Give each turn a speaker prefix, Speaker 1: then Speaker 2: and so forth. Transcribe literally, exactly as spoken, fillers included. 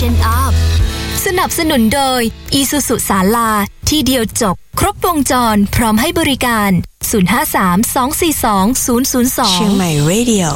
Speaker 1: Freshen Up สนับสนุนโดย Isuzu ศาลาที่เดียวจบครบวงจรพร้อมให้บริการศูนย์ ห้า สาม สอง สี่ สอง ศูนย์ ศูนย์ สอง
Speaker 2: เชียงใหม่ Radio